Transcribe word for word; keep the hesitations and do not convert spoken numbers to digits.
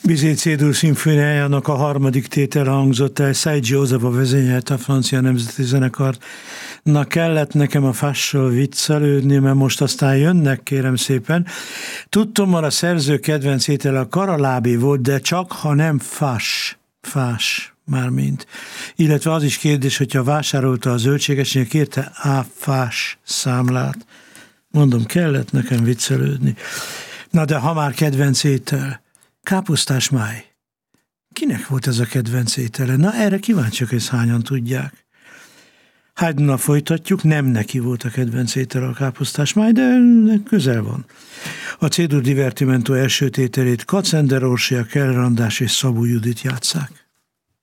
Bizet C-dur szimfóniájának a harmadik tétele hangzott el, Szej József vezényelte a francia nemzeti zenekart. Na, kellett nekem a fással viccelődni, mert most aztán jönnek, kérem szépen. Tudtommal a szerző kedvenc étele a karalábé volt, de csak ha nem fás. Fás, mármint. Illetve az is kérdés, hogyha vásárolta a zöldségesnél, kérte áfás számlát. Mondom, kellett nekem viccelődni. Na, de ha már kedvenc étel, káposztás máj. Kinek volt ez a kedvenc étele? Na, erre kíváncsiak, ezt hányan tudják. Haydnnal folytatjuk, nem neki volt a kedvenc étele a káposztás máj, de közel van. A C-dur Divertimento első tételét Kacender Orsolya, Keller András és Szabó Judit játsszák.